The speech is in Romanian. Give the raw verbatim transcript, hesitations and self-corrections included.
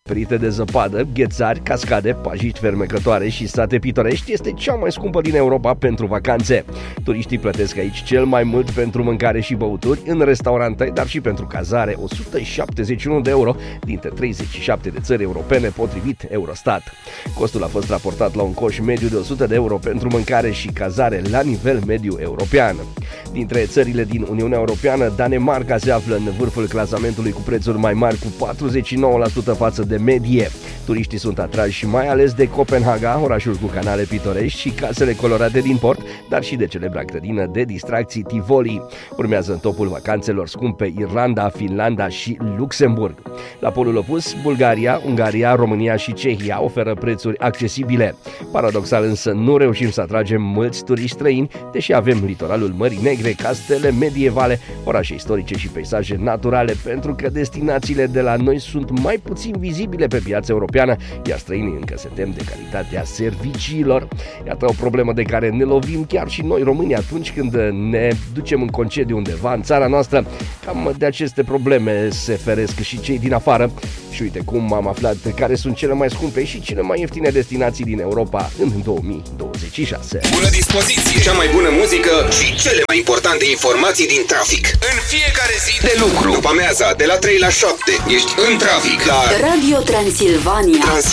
Ferite de zăpadă, ghețari, cascade, pajiști fermecătoare și sate pitorești, este cea mai scumpă din Europa pentru vacanțe. Turiștii plătesc aici cel mai mult pentru mâncare și băuturi, în restaurante, dar și pentru cazare, o sută șaptezeci și unu de euro dintre treizeci și șapte de țări europene, potrivit Eurostat. Costul a fost raportat la un coș mediu de o sută de euro pentru mâncare și cazare la nivel mediu european. Dintre țările din Uniunea Europeană, Danemarca se află în vârful clasamentului cu prețuri mai mari, cu patruzeci și nouă la sută față de medie. Turiștii sunt atrași mai ales de Copenhaga, orașul cu canale pitorești și casele colorate din port, dar și de celebra grădină de distracții Tivoli. Urmează în topul vacanțelor scumpe Irlanda, Finlanda și Luxemburg. La polul opus, Bulgaria, Ungaria, România și Cehia oferă prețuri accesibile. Paradoxal însă, nu reușim să atragem mulți turiști străini, deși avem litoralul Mării Negre, castele medievale, orașe istorice și peisaje naturale, pentru că destinațiile de la noi sunt mai puțin vizibile pe piața europeană, iar străinii încă se tem de calitatea serviciilor. Iată o problemă de care ne lovim chiar și noi românii atunci când ne ducem în concediu undeva în țara noastră. Cam de aceste probleme se feresc și cei din afară. Și uite cum am aflat care sunt cele mai scumpe și cele mai ieftine destinații din Europa în două mii douăzeci și șase. Bună dispoziție, cea mai bună muzică și cele mai importante informații din trafic. În fiecare zi de lucru, după amiaza, de la trei la șapte, ești în trafic la Radio Transilvania.